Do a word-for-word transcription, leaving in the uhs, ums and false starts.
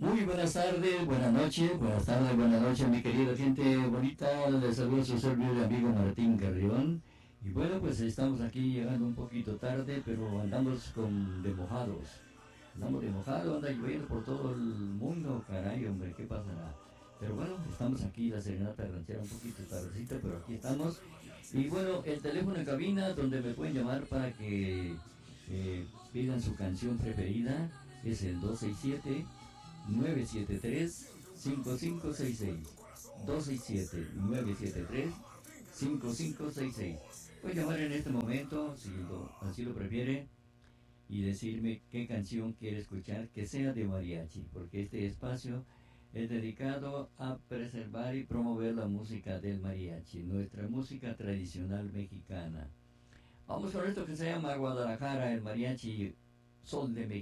Muy buenas tardes, buenas noches, buenas tardes, buenas noches, mi querida gente bonita. Les saluda su servidor y amigo Martín Carrión. Y bueno, pues estamos aquí llegando un poquito tarde, pero andamos con de mojados. Andamos de mojados, anda lloviendo por todo el mundo, caray, hombre, ¿qué pasará? Pero bueno, estamos aquí, la serenata ranchera un poquito tardecita, pero aquí estamos. Y bueno, el teléfono en cabina donde me pueden llamar para que eh, pidan su canción preferida es el dos seis siete nueve siete tres cinco cinco seis seis. dos seis siete nueve siete tres cinco cinco seis seis. Puede llamar en este momento, si lo, así lo prefiere, y decirme qué canción quiere escuchar que sea de mariachi, porque este espacio es dedicado a preservar y promover la música del mariachi, nuestra música tradicional mexicana. Vamos con esto que se llama Guadalajara, el mariachi Sol de México.